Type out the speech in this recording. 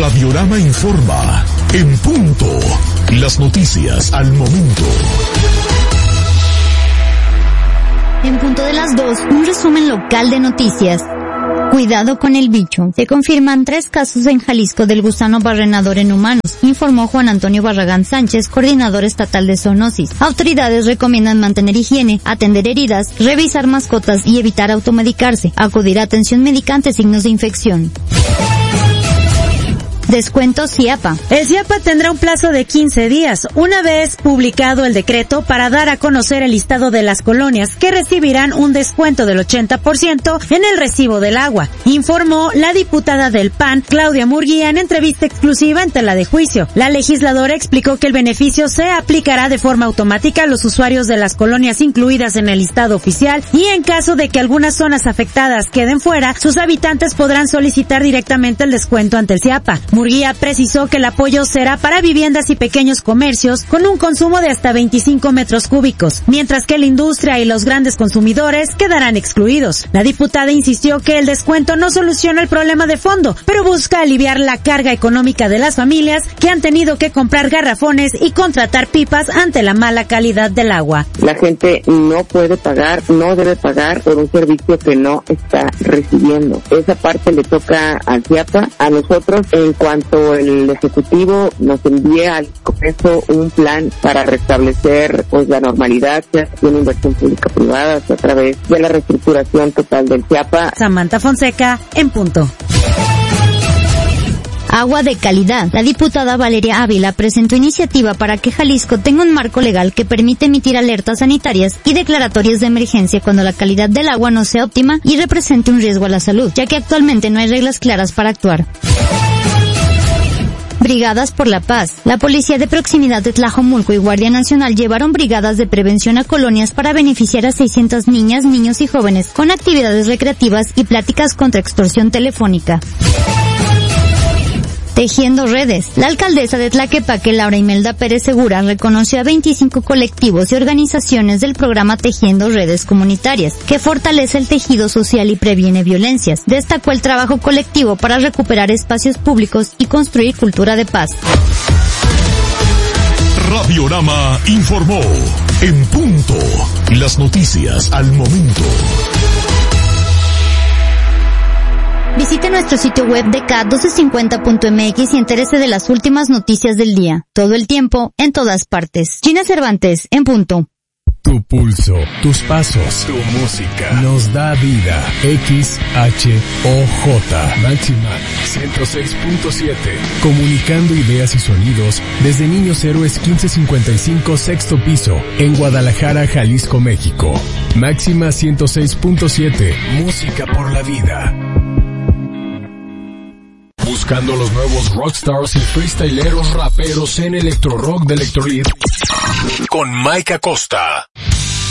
Radiorama informa. En punto. Las noticias al momento. En punto de las 2, un resumen local de noticias. Cuidado con el bicho. Se confirman 3 casos en Jalisco del gusano barrenador en humanos, informó Juan Antonio Barragán Sánchez, coordinador estatal de zoonosis. Autoridades recomiendan mantener higiene, atender heridas, revisar mascotas y evitar automedicarse. Acudir a atención médica ante signos de infección. Descuento CIAPA. El CIAPA tendrá un plazo de 15 días, una vez publicado el decreto, para dar a conocer el listado de las colonias que recibirán un descuento del 80% en el recibo del agua, informó la diputada del PAN, Claudia Murguía, en entrevista exclusiva en Tela de Juicio. La legisladora explicó que el beneficio se aplicará de forma automática a los usuarios de las colonias incluidas en el listado oficial y en caso de que algunas zonas afectadas queden fuera, sus habitantes podrán solicitar directamente el descuento ante el CIAPA. Murguía precisó que el apoyo será para viviendas y pequeños comercios con un consumo de hasta 25 metros cúbicos, mientras que la industria y los grandes consumidores quedarán excluidos. La diputada insistió que el descuento no soluciona el problema de fondo, pero busca aliviar la carga económica de las familias que han tenido que comprar garrafones y contratar pipas ante la mala calidad del agua. La gente no puede pagar, no debe pagar por un servicio que no está recibiendo. Esa parte le toca al CIAPA. A nosotros, en cuanto el Ejecutivo nos envíe al Congreso un plan para restablecer la normalidad, sea una inversión pública-privada, sea a través de la reestructuración total del CIAPA. Samantha Fonseca, en punto. Agua de calidad. La diputada Valeria Ávila presentó iniciativa para que Jalisco tenga un marco legal que permite emitir alertas sanitarias y declaratorias de emergencia cuando la calidad del agua no sea óptima y represente un riesgo a la salud, ya que actualmente no hay reglas claras para actuar. Brigadas por la Paz. La Policía de Proximidad de Tlajomulco y Guardia Nacional llevaron brigadas de prevención a colonias para beneficiar a 600 niñas, niños y jóvenes con actividades recreativas y pláticas contra extorsión telefónica. Tejiendo redes. La alcaldesa de Tlaquepaque, Laura Imelda Pérez Segura, reconoció a 25 colectivos y organizaciones del programa Tejiendo Redes Comunitarias, que fortalece el tejido social y previene violencias. Destacó el trabajo colectivo para recuperar espacios públicos y construir cultura de paz. Radiorama informó. En punto. Las noticias al momento. Visite nuestro sitio web de K1250.mx y entérese de las últimas noticias del día. Todo el tiempo, en todas partes. Gina Cervantes, en punto. Tu pulso, tus pasos, tu música, nos da vida. XHOJ, Máxima 106.7. Comunicando ideas y sonidos desde Niños Héroes 1555, sexto piso, en Guadalajara, Jalisco, México. Máxima 106.7, música por la vida. Buscando los nuevos rockstars y freestyleros raperos en Electro Rock de Electrolit con Mike Acosta.